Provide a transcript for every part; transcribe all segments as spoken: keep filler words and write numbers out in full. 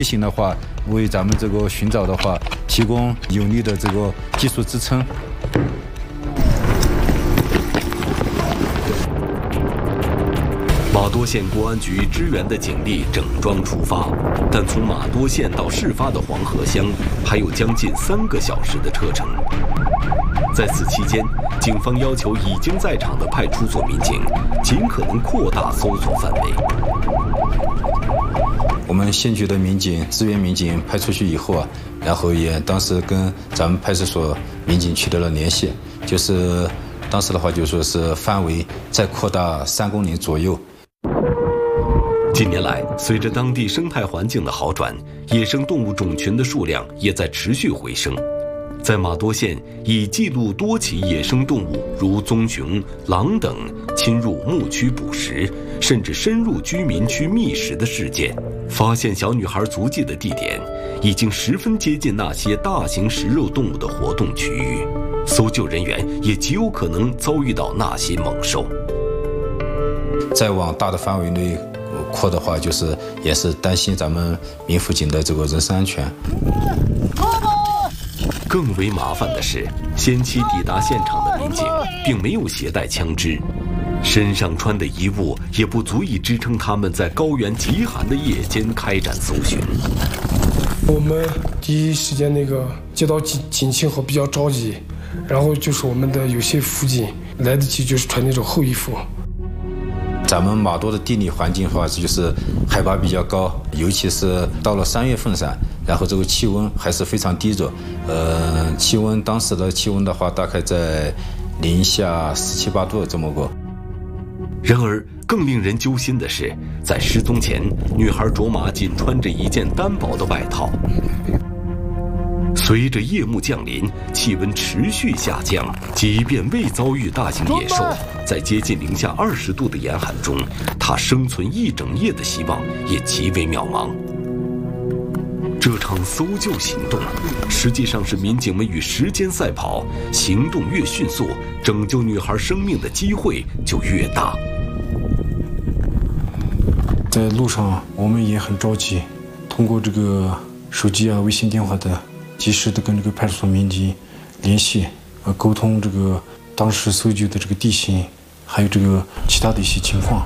地形的话，为咱们这个寻找的话提供有力的这个技术支撑。 马多县公安局支援的警力整装出发，但从马多县到事发的黄河乡还有将近三个小时的车程。在此期间，警方要求已经在场的派出所民警尽可能扩大搜索范围。 我们县局的民警、支援民警派出去以后啊，然后也当时跟咱们派出所民警取得了联系，就是当时的话就说是范围再扩大三公里左右。 近年来，随着当地生态环境的好转，野生动物种群的数量也在持续回升。在马多县，已记录多起野生动物如棕熊、狼等侵入牧区捕食，甚至深入居民区觅食的事件。发现小女孩足迹的地点，已经十分接近那些大型食肉动物的活动区域，搜救人员也极有可能遭遇到那些猛兽。 再往大的范围内扩的话，就是也是担心咱们民辅警的这个人身安全。 更为麻烦的是，先期抵达现场的民警并没有携带枪支，身上穿的衣物也不足以支撑他们在高原极寒的夜间开展搜寻。 我们第一时间那个接到警警情后比较着急，然后就是我们的有些辅警来得及就是穿那种厚衣服。 咱们马多的地理环境的话，就是海拔比较高，尤其是到了三月份上，然后这个气温还是非常低着，呃，气温当时的气温的话，大概在零下十七八度这么个。 然而，更令人揪心的是，在失踪前，女孩卓玛仅穿着一件单薄的外套。随着夜幕降临，气温持续下降，即便未遭遇大型野兽，在接近零下二十度的严寒中，她生存一整夜的希望也极为渺茫。这场搜救行动实际上是民警们与时间赛跑，行动越迅速，拯救女孩生命的机会就越大。 在路上我们也很着急，通过这个手机啊、微信电话的，及时的跟这个派出所民警联系，呃，沟通这个当时搜救的这个地形，还有这个其他的一些情况。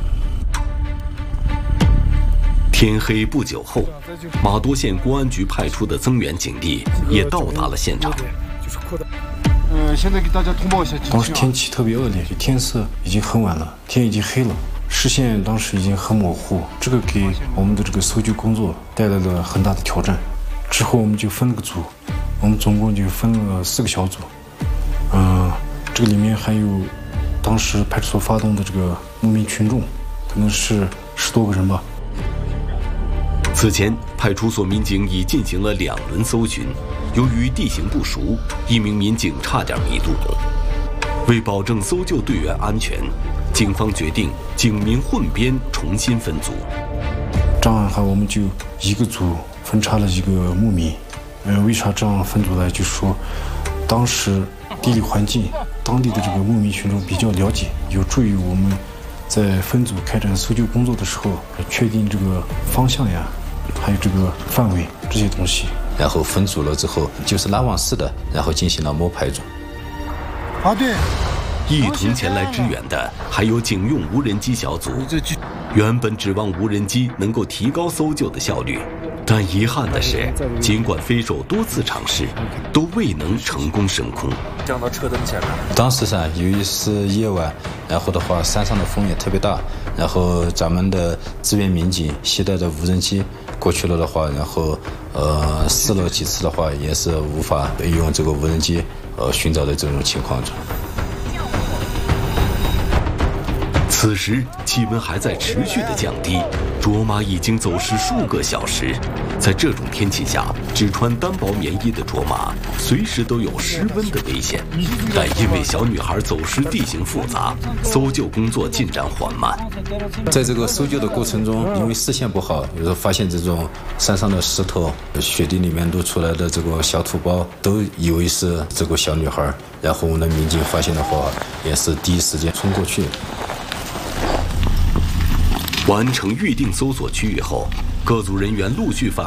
天黑不久后，马多县公安局派出的增援警力也到达了现场。 呃，现在给大家通报一下， 当时天气特别恶劣，天色已经很晚了，天已经黑了，视线当时已经很模糊，这个给我们的这个搜救工作带来了很大的挑战。之后我们就分了个组，我们总共就分了四个小组，嗯、呃，这个里面还有当时派出所发动的这个牧民群众，可能是十多个人吧。 此前，派出所民警已进行了两轮搜寻，由于地形不熟，一名民警差点迷路。为保证搜救队员安全，警方决定警民混编，重新分组。 这样的话，我们就一个组分插了一个牧民。呃，为啥这样分组呢？就是说，当时地理环境、当地的这个牧民群众比较了解，有助于我们在分组开展搜救工作的时候，确定这个方向呀，还有这个范围这些东西。 然后分组了之后，就是拉网式的，然后进行了摸排组。 啊，对。 一同前来支援的还有警用无人机小组。原本指望无人机能够提高搜救的效率，但遗憾的是，尽管飞手多次尝试，都未能成功升空。 降到车灯前面。 当时上由于是夜晚，然后的话山上的风也特别大，然后咱们的支援民警携带着无人机过去了的话，然后呃试了几次的话，也是无法用这个无人机呃寻找的这种情况中。 此时气温还在持续的降低，卓玛已经走失数个小时。在这种天气下，只穿单薄棉衣的卓玛随时都有失温的危险。但因为小女孩走失地形复杂，搜救工作进展缓慢。 在这个搜救的过程中，因为视线不好，有时候发现这种山上的石头、雪地里面露出来的这个小土包，都以为是这个小女孩。然后我们的民警发现的话，也是第一时间冲过去。 完成预定搜索区域后， 各组人员陆续返